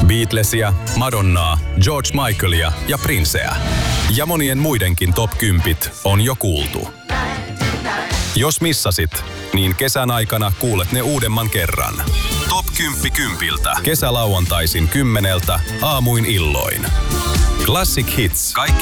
Beatlesia, Madonnaa, George Michaelia ja Princeä. Ja monien muidenkin top 10 on jo kuultu. Jos missasit, niin kesän aikana kuulet ne uudemman kerran. Top 10 kympiltä. Kesälauantaisin 10 aamuin illoin. Classic Hits. Kaikki